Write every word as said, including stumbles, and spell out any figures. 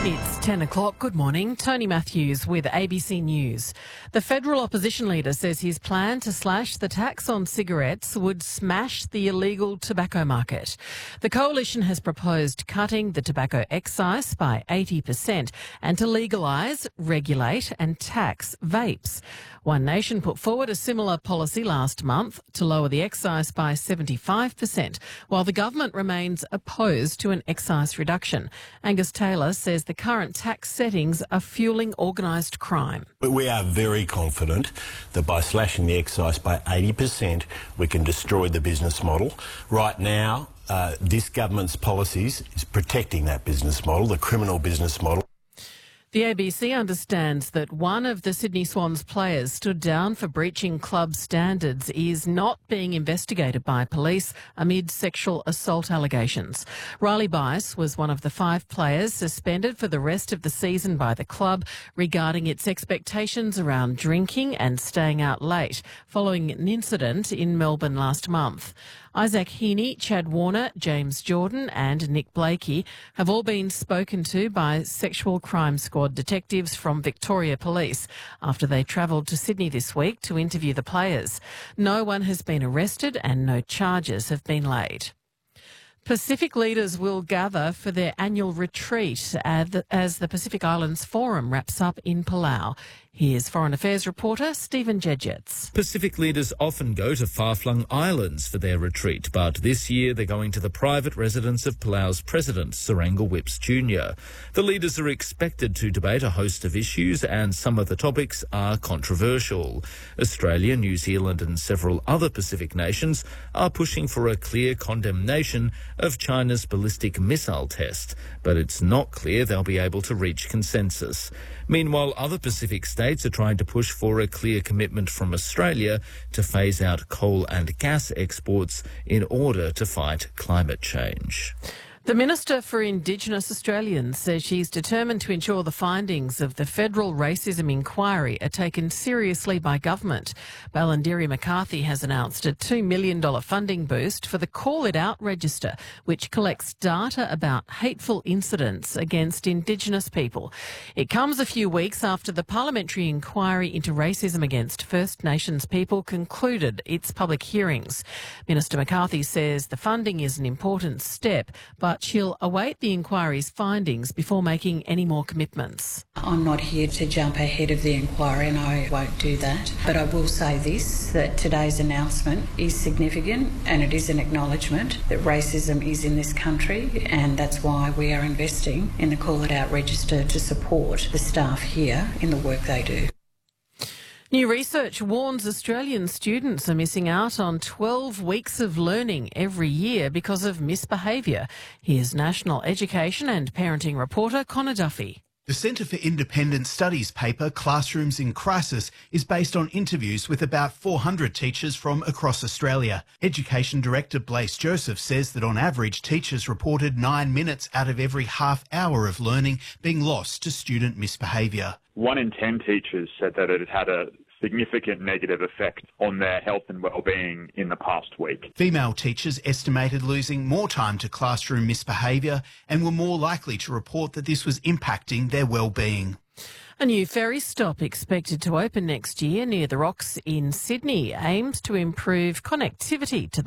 It's ten o'clock. Good morning. Tony Matthews with A B C News. The federal opposition leader says his plan to slash the tax on cigarettes would smash the illegal tobacco market. The coalition has proposed cutting the tobacco excise by eighty percent and to legalise, regulate and tax vapes. One Nation put forward a similar policy last month to lower the excise by seventy-five percent, while the government remains opposed to an excise reduction. Angus Taylor says the current tax settings are fueling organised crime. We are very confident that by slashing the excise by eighty percent, we can destroy the business model. Right now, uh, this government's policies is protecting that business model, the criminal business model. The A B C understands that one of the Sydney Swans players stood down for breaching club standards is not being investigated by police amid sexual assault allegations. Riley Bice was one of the five players suspended for the rest of the season by the club regarding its expectations around drinking and staying out late following an incident in Melbourne last month. Isaac Heaney, Chad Warner, James Jordan and Nick Blakey have all been spoken to by Sexual Crime Squad detectives from Victoria Police after they travelled to Sydney this week to interview the players. No one has been arrested and no charges have been laid. Pacific leaders will gather for their annual retreat as the Pacific Islands Forum wraps up in Palau. Here's Foreign Affairs reporter Stephen Jedgetts. Pacific leaders often go to far-flung islands for their retreat, but this year they're going to the private residence of Palau's president, Serangal Whipps Junior The leaders are expected to debate a host of issues, and some of the topics are controversial. Australia, New Zealand and several other Pacific nations are pushing for a clear condemnation of China's ballistic missile test, but it's not clear they'll be able to reach consensus. Meanwhile, other Pacific states are trying to push for a clear commitment from Australia to phase out coal and gas exports in order to fight climate change. The Minister for Indigenous Australians says she's determined to ensure the findings of the federal racism inquiry are taken seriously by government. Ballandiri McCarthy has announced a two million dollars funding boost for the Call It Out register, which collects data about hateful incidents against Indigenous people. It comes a few weeks after the parliamentary inquiry into racism against First Nations people concluded its public hearings. Minister McCarthy says the funding is an important step, but she'll await the inquiry's findings before making any more commitments. I'm not here to jump ahead of the inquiry and I won't do that. But I will say this, that today's announcement is significant and it is an acknowledgement that racism is in this country, and that's why we are investing in the Call It Out register to support the staff here in the work they do. New research warns Australian students are missing out on twelve weeks of learning every year because of misbehaviour. Here's National Education and Parenting reporter Connor Duffy. The Centre for Independent Studies paper, Classrooms in Crisis, is based on interviews with about four hundred teachers from across Australia. Education Director Blaise Joseph says that on average, teachers reported nine minutes out of every half hour of learning being lost to student misbehaviour. One in ten teachers said that it had a significant negative effect on their health and well-being in the past week. Female teachers estimated losing more time to classroom misbehaviour and were more likely to report that this was impacting their well-being. A new ferry stop expected to open next year near the Rocks in Sydney aims to improve connectivity to